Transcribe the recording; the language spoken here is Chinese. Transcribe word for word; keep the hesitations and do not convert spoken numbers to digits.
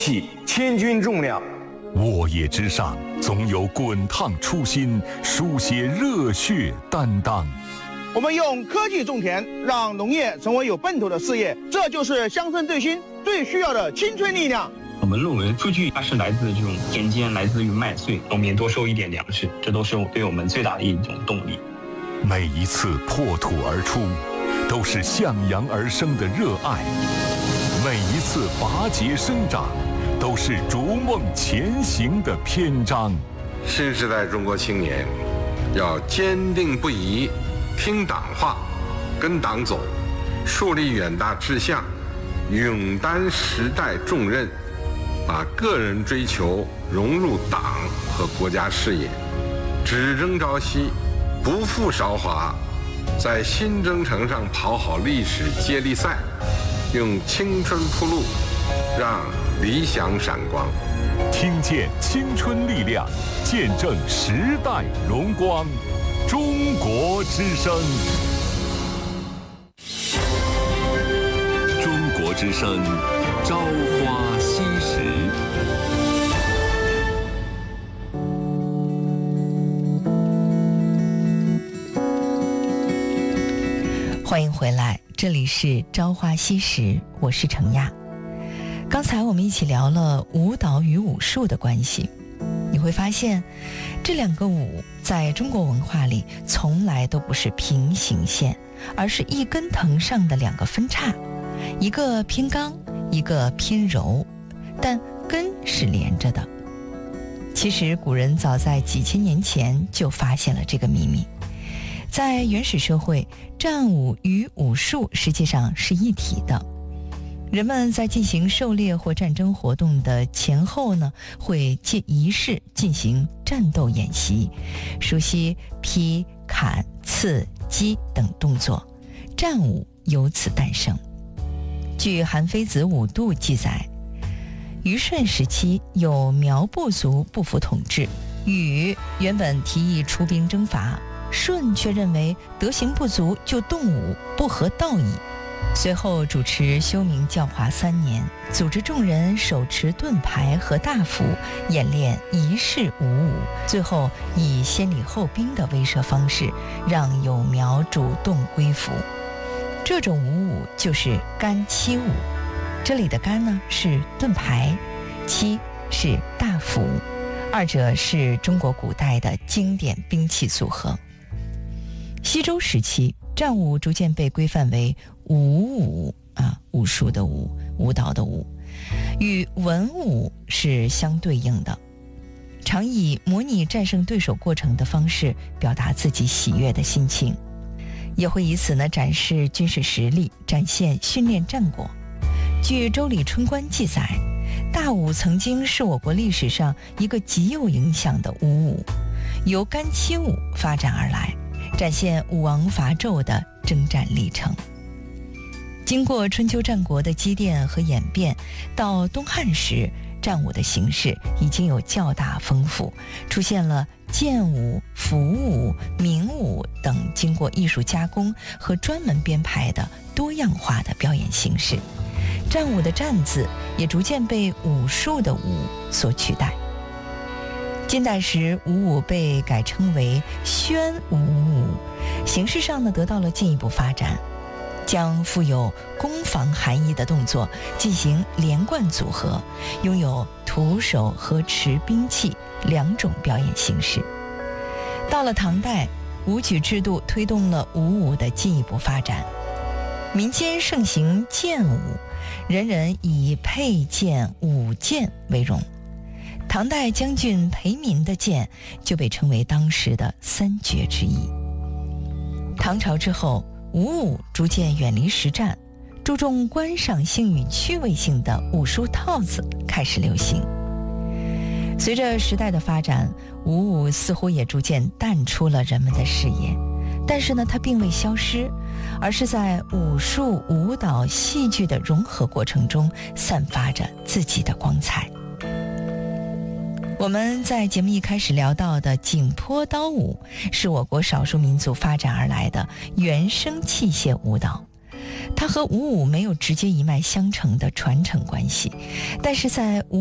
起千钧重量。 沃野之上，总有滚烫初心，书写热血担当。 我们用科技种田，让农业成为有奔头的事业，这就是乡村振兴最需要的青春力量。 我们论文数据它是来自这种田间，来自于麦穗，农民多收一点粮食，这都是对我们最大的一种动力。 每一次破土而出，都是向阳而生的热爱；每一次拔节生长，都是逐梦前行的篇章。 新时代中国青年要坚定不移听党话，跟党走，树立远大志向，勇担时代重任，把个人追求融入党和国家事业，只争朝夕，不负韶华，在新征程上跑好历史接力赛，用青春铺路，让理想闪光。 听见青春力量，见证时代荣光。中国之声，中国之声，朝花夕拾。 欢迎回来，这里是朝花夕拾，我是程亚。刚才我们一起聊了舞蹈与武术的关系，你会发现这两个舞在中国文化里从来都不是平行线，而是一根藤上的两个分叉，一个偏刚，一个偏柔，但根是连着的。其实古人早在几千年前就发现了这个秘密。在原始社会，战舞与武术实际上是一体的。人们在进行狩猎或战争活动的前后呢，会借仪式进行战斗演习，熟悉劈、砍、刺、击等动作，战舞由此诞生。据《韩非子·五度》记载，虞舜时期有苗部族不服统治，禹原本提议出兵征伐，舜却认为德行不足就动武，不合道义。随后主持修明教化三年，组织众人手持盾牌和大斧演练仪式武舞，最后以先礼后兵的威慑方式让有苗主动归服。这种武舞就是干戚舞，这里的干呢是盾牌，戚是大斧，二者是中国古代的经典兵器组合。西周时期，战舞逐渐被规范为武舞啊，武术的武，舞蹈的舞，与文武是相对应的，常以模拟战胜对手过程的方式表达自己喜悦的心情，也会以此呢展示军事实力，展现训练战果。据《周礼春官》记载，大舞曾经是我国历史上一个极有影响的武舞，由干戚舞发展而来，展现武王伐纣的征战历程。经过春秋战国的积淀和演变，到东汉时，战舞的形式已经有较大丰富，出现了剑舞、符舞、明舞等经过艺术加工和专门编排的多样化的表演形式。战舞的战字也逐渐被武术的武所取代。近代时，武舞被改称为宣武舞，形式上呢得到了进一步发展，将富有攻防含义的动作进行连贯组合，拥有徒手和持兵器两种表演形式。到了唐代，武举制度推动了武舞的进一步发展，民间盛行剑舞，人人以佩剑、舞剑为荣。唐代将军裴民的剑就被称为当时的三绝之一。唐朝之后，武舞逐渐远离实战，注重观赏性与趣味性的武术套子开始流行。随着时代的发展，武舞似乎也逐渐淡出了人们的视野，但是呢，它并未消失，而是在武术、舞蹈、戏剧的融合过程中散发着自己的光彩。我们在节目一开始聊到的景颇刀舞，是我国少数民族发展而来的原声器械舞蹈，它它和五五没有直接一脉相承的传承关系，但是在